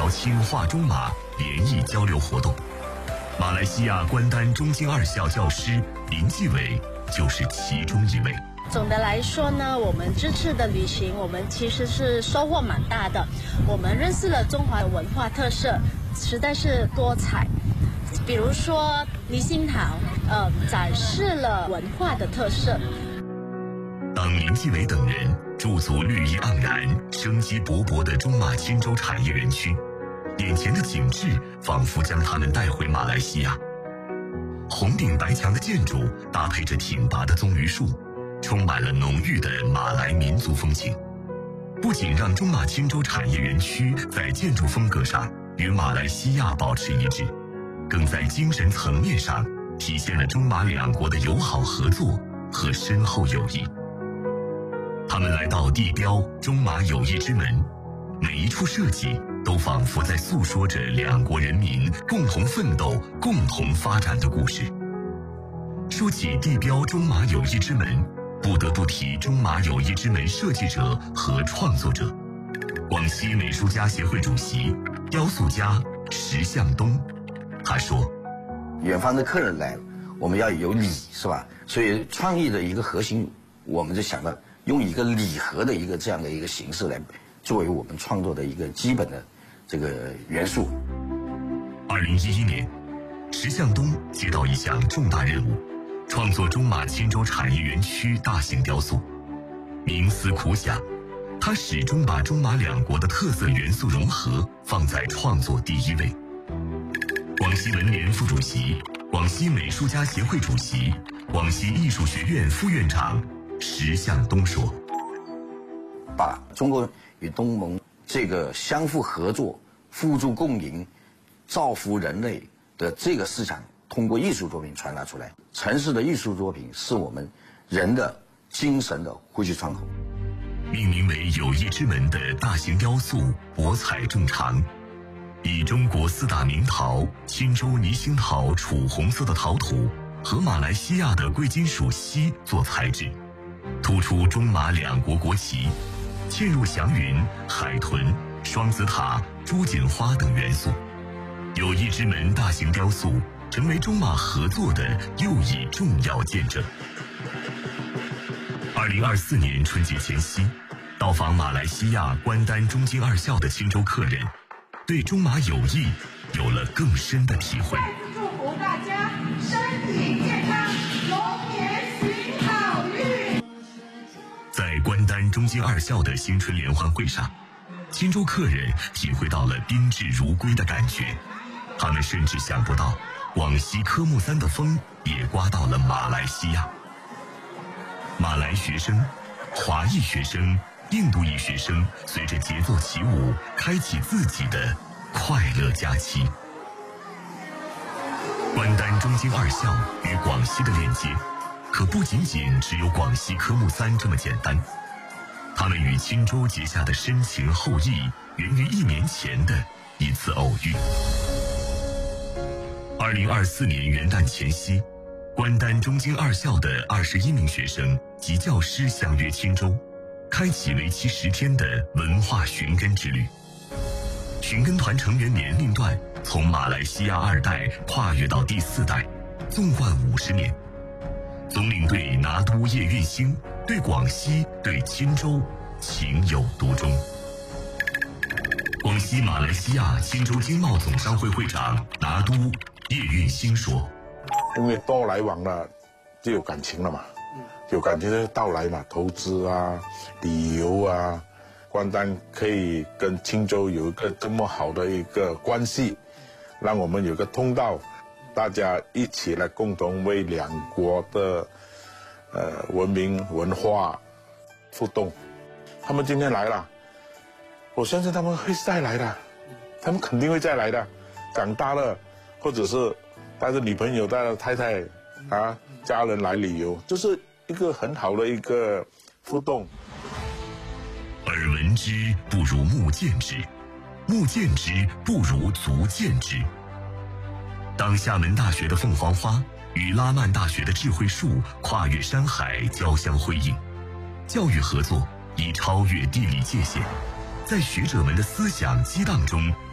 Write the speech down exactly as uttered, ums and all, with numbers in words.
侨青华中马联谊交流活动。马来西亚关丹中京二校教师林继伟就是其中一位。 总的来说呢，我们这次的旅行，我们其实是收获蛮大的。我们认识了中华的文化特色，实在是多彩。比如说离心堂，呃，展示了文化的特色。 当林继伟等人驻足绿意盎然、生机勃勃的中马钦州产业园区，眼前的景致仿佛将他们带回马来西亚。红顶白墙的建筑搭配着挺拔的棕榈树，充满了浓郁的马来民族风情，不仅让中马钦州产业园区在建筑风格上与马来西亚保持一致，更在精神层面上体现了中马两国的友好合作和深厚友谊。他们来到地标中马友谊之门，每一处设计都仿佛在诉说着两国人民共同奋斗、共同发展的故事。说起地标中马友谊之门，不得不提中马友谊之门设计者和创作者，广西美术家协会主席、雕塑家石向东。他说：“ 远方的客人来了，我们要有礼，是吧？所以创意的一个核心，我们就想到用一个礼盒的一个这样的一个形式来作为我们创作的一个基本的这个元素。” 二零一一年，石向东接到一项重大任务，创作中马钦州产业园区大型雕塑。冥思苦想，他始终把中马两国的特色元素融合放在创作第一位。广西文联副主席、广西美术家协会主席、广西艺术学院副院长石向东说：“ 把中国与东盟这个相互合作、互助共赢、造福人类的这个思想，通过艺术作品传达出来。城市的艺术作品是我们人的精神的呼吸窗口。” 命名为友谊之门的大型雕塑博采众长，以中国四大名陶钦州泥兴陶楚红色的陶土和马来西亚的贵金属锡做材质，突出中马两国国旗，嵌入祥云、海豚、双子塔、朱槿花等元素。友谊之门大型雕塑成为中马合作的又一重要见证。二零二四年春节前夕，到访马来西亚关丹中京二校的钦州客人，对中马友谊有了更深的体会。 祝福大家身体健康，龙年行好运。 在关丹中京二校的新春联欢会上，钦州客人体会到了宾至如归的感觉。他们甚至想不到，广西科目三的风也刮到了马来西亚。马来学生、华裔学生、印度裔学生随着节奏起舞，开启自己的快乐假期。关丹中京二校与广西的链接，可不仅仅只有广西科目三这么简单。他们与钦州结下的深情厚谊，源于一年前的一次偶遇。二零二四年元旦前夕，关丹中京二校的二十一名学生及教师相约钦州，开启为期十天的文化寻根之旅。寻根团成员年龄段从马来西亚二代跨越到第四代，纵贯五十年。总领队拿督叶运兴对广西、对钦州情有独钟。广西马来西亚钦州经贸总商会会长拿督叶运兴说：“ 因为多来往了，就有感情了嘛，有感情就到来嘛，投资啊、旅游啊，关丹可以跟钦州有一个这么好的一个关系，让我们有个通道，大家一起来共同为两国的呃文明文化互动。他们今天来了，我相信他们会再来的，他们肯定会再来的。长大了，或者是带着女朋友、带着太太啊家人来旅游，这是一个很好的一个互动。 耳闻之不如目见之，目见之不如足见之。当厦门大学的凤凰花与拉曼大学的智慧树跨越山海，交相辉映，教育合作已超越地理界限，在学者们的思想激荡中